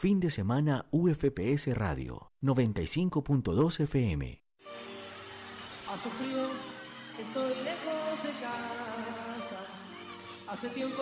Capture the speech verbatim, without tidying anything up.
Fin de semana U F P S Radio noventa y cinco punto dos F M. Hace frío, estoy lejos de casa. Hace tiempo